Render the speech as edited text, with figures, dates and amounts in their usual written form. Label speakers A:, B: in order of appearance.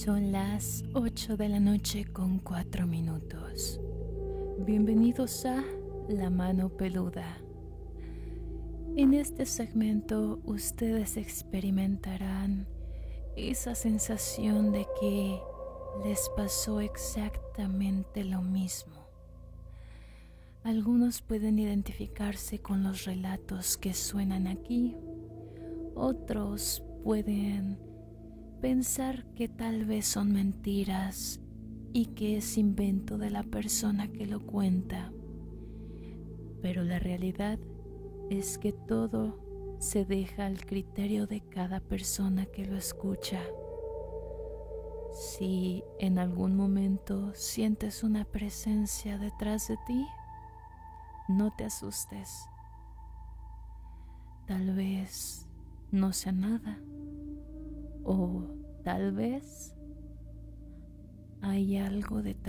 A: Son las 8 de la noche con 4 minutos. Bienvenidos a La Mano Peluda. En este segmento ustedes experimentarán esa sensación de que les pasó exactamente lo mismo. Algunos pueden identificarse con los relatos que suenan aquí. Otros pueden pensar que tal vez son mentiras y que es invento de la persona que lo cuenta. Pero la realidad es que todo se deja al criterio de cada persona que lo escucha. Si en algún momento sientes una presencia detrás de ti, no te asustes. Tal vez no sea nada, o tal vez hay algo detrás